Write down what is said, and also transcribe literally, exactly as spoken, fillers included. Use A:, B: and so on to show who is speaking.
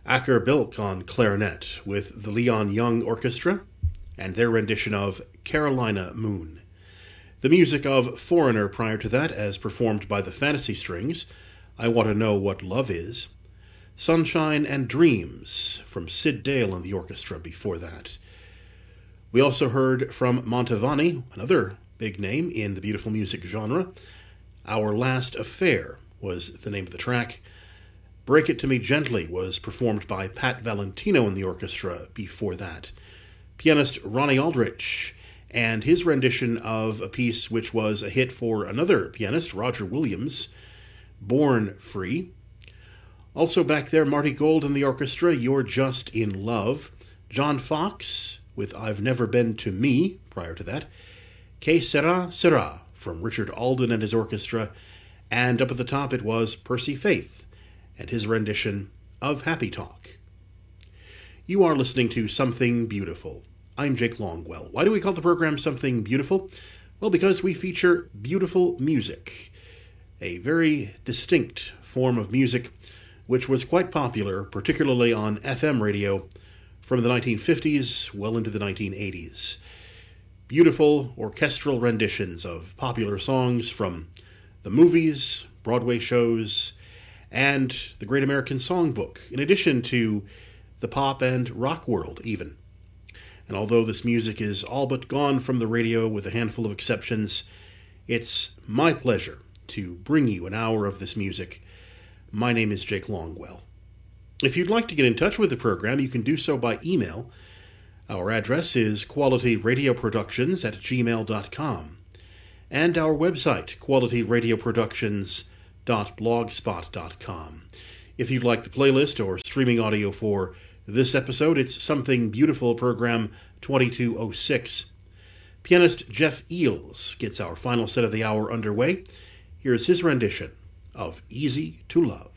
A: Acker Bilk on clarinet with the Leon Young Orchestra and their rendition of Carolina Moon. The music of Foreigner prior to that, as performed by the Fantasy Strings, I Want to Know What Love Is. Sunshine and Dreams from Sid Dale and the orchestra before that. We also heard from Mantovani, another big name in the beautiful music genre. Our Last Affair was the name of the track. Break It To Me Gently was performed by Pat Valentino and the orchestra before that. Pianist Ronnie Aldrich and his rendition of a piece which was a hit for another pianist, Roger Williams, Born Free. Also back there, Marty Gold and the orchestra, You're Just in Love. John Fox with I've Never Been to Me, prior to that. Que Sera Sera from Richard Alden and his orchestra. And up at the top it was Percy Faith and his rendition of Happy Talk. You are listening to Something Beautiful. I'm Jake Longwell. Why do we call the program Something Beautiful? Well, because we feature beautiful music, a very distinct form of music which was quite popular, particularly on F M radio, from the nineteen fifties well into the nineteen eighties. Beautiful orchestral renditions of popular songs from the movies, Broadway shows, and the Great American Songbook, in addition to the pop and rock world, even. And although this music is all but gone from the radio with a handful of exceptions, it's my pleasure to bring you an hour of this music. My name is Jake Longwell. If you'd like to get in touch with the program, you can do so by email. Our address is qualityradioproductions at gmail dot com, and our website, quality radio productions dot blogspot dot com. If you'd like the playlist or streaming audio for this episode, it's Something Beautiful Program twenty-two oh six. Pianist Jeff Eels gets our final set of the hour underway. Here's his rendition of Easy to Love.